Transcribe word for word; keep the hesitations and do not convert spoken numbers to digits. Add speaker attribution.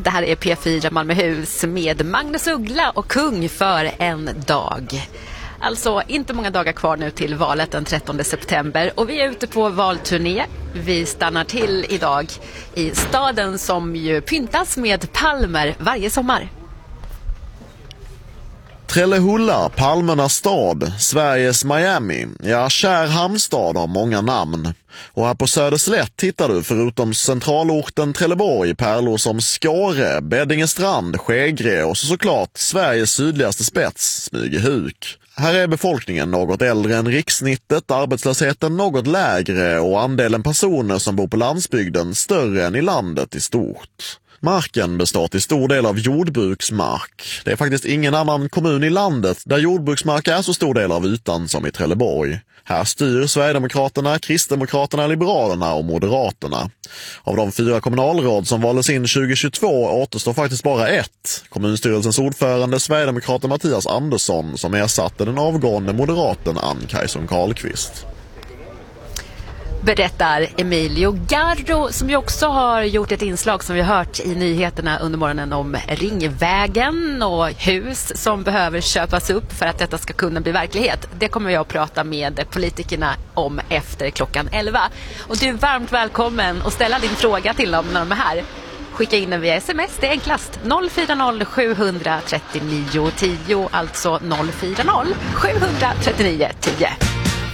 Speaker 1: Det här är P fyra Malmöhus med Magnus Uggla och Kung för en dag. Alltså inte många dagar kvar nu till valet den trettonde september och vi är ute på valturné. Vi stannar till idag i staden som ju pyntas med palmer varje sommar.
Speaker 2: Trellehulla, palmernas stad, Sveriges Miami. Ja, kär hamnstad har många namn. Och här på Söderslätt hittar du förutom centralorten Trelleborg pärlor som Skåre, Beddingestrand, Skägre och så såklart Sveriges sydligaste spets, Smygehuk. Här är befolkningen något äldre än rikssnittet, arbetslösheten något lägre och andelen personer som bor på landsbygden större än i landet i stort. Marken består till stor del av jordbruksmark. Det är faktiskt ingen annan kommun i landet där jordbruksmark är så stor del av ytan som i Trelleborg. Här styr Sverigedemokraterna, Kristdemokraterna, Liberalerna och Moderaterna. Av de fyra kommunalråd som valdes in tjugohundratjugotvå återstår faktiskt bara ett. Kommunstyrelsens ordförande, Sverigedemokraten Mattias Andersson, som ersatte den avgående moderaten Ann Kajson Karlqvist.
Speaker 1: Berättar Emilio Garro som ju också har gjort ett inslag som vi har hört i nyheterna under morgonen om Ringvägen och hus som behöver köpas upp för att detta ska kunna bli verklighet. Det kommer jag att prata med politikerna om efter klockan elva. Och du är varmt välkommen att ställa din fråga till dem när de är här. Skicka in den via sms, det är enklast noll fyra noll sju tre nio ett noll, alltså noll fyra noll sju tre nio ett noll.